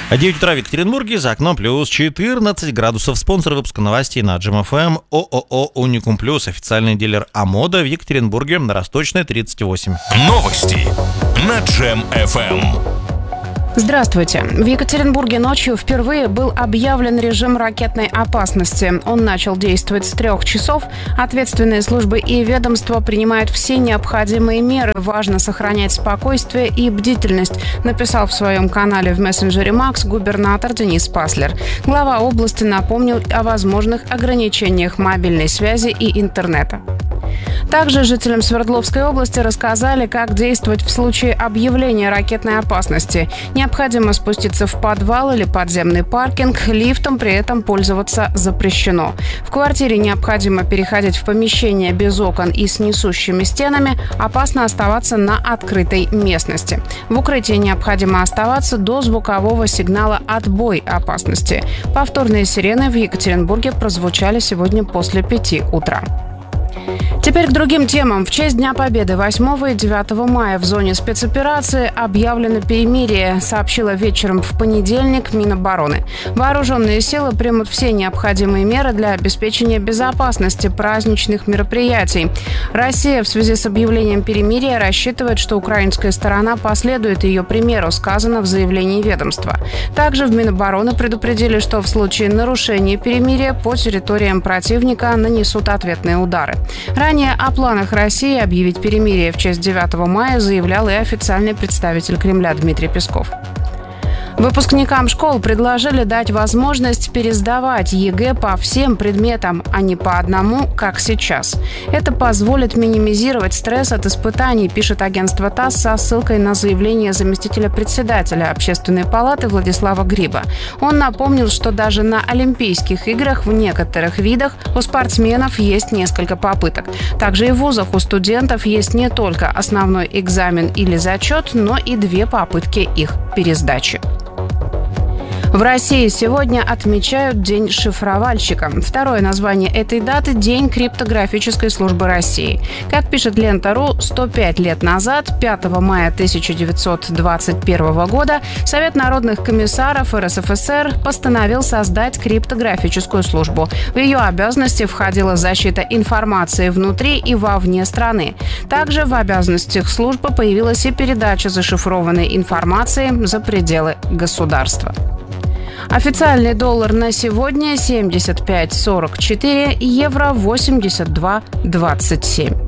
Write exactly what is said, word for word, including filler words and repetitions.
девять утра в Екатеринбурге, за окном плюс четырнадцать градусов. Спонсор выпуска новостей на Джем эф эм ООО «Уникум Плюс», официальный дилер Амода в Екатеринбурге, на Росточной, тридцать восемь. Новости на Джем эф эм. Здравствуйте. В Екатеринбурге ночью впервые был объявлен режим ракетной опасности. Он начал действовать с трех часов. Ответственные службы и ведомства принимают все необходимые меры. Важно сохранять спокойствие и бдительность, написал в своем канале в мессенджере Макс губернатор Денис Паслер. Глава области напомнил о возможных ограничениях мобильной связи и интернета. Также жителям Свердловской области рассказали, как действовать в случае объявления ракетной опасности. Необходимо спуститься в подвал или подземный паркинг, лифтом при этом пользоваться запрещено. В квартире необходимо переходить в помещение без окон и с несущими стенами, опасно оставаться на открытой местности. В укрытии необходимо оставаться до звукового сигнала «Отбой опасности». Повторные сирены в Екатеринбурге прозвучали сегодня после пяти утра. Теперь к другим темам. В честь Дня Победы восьмого и девятого мая в зоне спецоперации объявлено перемирие, сообщила вечером в понедельник Минобороны. Вооруженные силы примут все необходимые меры для обеспечения безопасности праздничных мероприятий. Россия в связи с объявлением перемирия рассчитывает, что украинская сторона последует ее примеру, сказано в заявлении ведомства. Также в Минобороны предупредили, что в случае нарушения перемирия по территориям противника нанесут ответные удары. Ранее о планах России объявить перемирие в честь девятого мая заявлял и официальный представитель Кремля Дмитрий Песков. Выпускникам школ предложили дать возможность пересдавать ЕГЭ по всем предметам, а не по одному, как сейчас. Это позволит минимизировать стресс от испытаний, пишет агентство ТАСС со ссылкой на заявление заместителя председателя Общественной палаты Владислава Гриба. Он напомнил, что даже на Олимпийских играх в некоторых видах у спортсменов есть несколько попыток. Также и в вузах у студентов есть не только основной экзамен или зачет, но и две попытки их пересдачи. В России сегодня отмечают День шифровальщика. Второе название этой даты – День криптографической службы России. Как пишет Лента.ру, сто пять лет назад, пятого мая тысяча девятьсот двадцать первого года, Совет народных комиссаров эр эс эф эс эр постановил создать криптографическую службу. В ее обязанности входила защита информации внутри и вовне страны. Также в обязанностях службы появилась и передача зашифрованной информации за пределы государства. Официальный доллар на сегодня семьдесят пять сорок четыре, евро восемьдесят два двадцать семь.